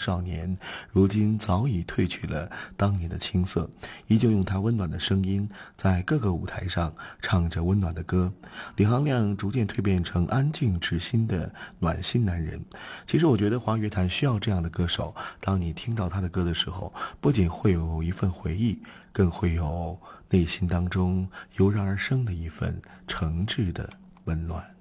少年，如今早已褪去了当年的青涩，依旧用他温暖的声音在各个舞台上唱着温暖的歌。李行亮逐渐蜕变成安静直心的暖心男人。其实我觉得华语乐坛需要这样的歌手，当你听到他的歌的时候，不仅会有一份回忆，更会有内心当中油然而生的一份诚挚的温暖。